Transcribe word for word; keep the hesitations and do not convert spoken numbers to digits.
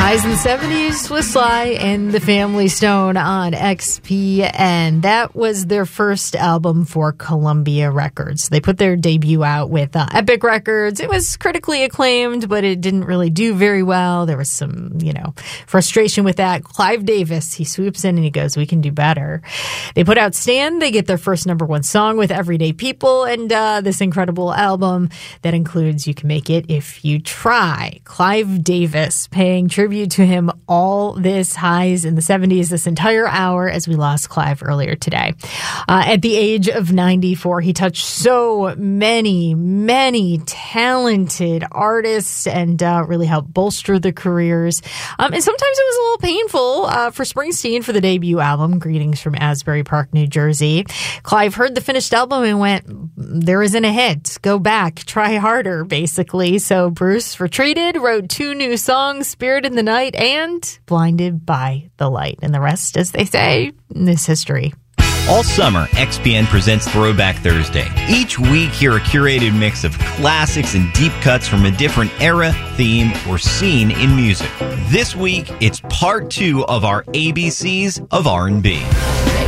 Highs in the seventies with Sly and the Family Stone on X P N. That was their first album for Columbia Records. They put their debut out with uh, Epic Records. It was critically acclaimed, but it didn't really do very well. There was some, you know, frustration with that. Clive Davis, he swoops in and he goes, we can do better. They put out Stand. They get their first number one song with Everyday People, and uh, this incredible album that includes You Can Make It If You Try. Clive Davis paying tribute to him all this highs in the seventies this entire hour as we lost Clive earlier today. Uh, at the age of ninety-four, he touched so many, many talented artists and uh, really helped bolster the careers. Um, and sometimes it was a little painful uh, for Springsteen for the debut album, Greetings from Asbury Park, New Jersey. Clive heard the finished album and went, there isn't a hit. Go back. Try harder, basically. So Bruce retreated, wrote two new songs, Spirit in the Night and Blinded by the Light. And the rest, as they say, is history. All summer, X P N presents Throwback Thursday. Each week, hear a curated mix of classics and deep cuts from a different era, theme, or scene in music. This week, it's part two of our A B Cs of R and B.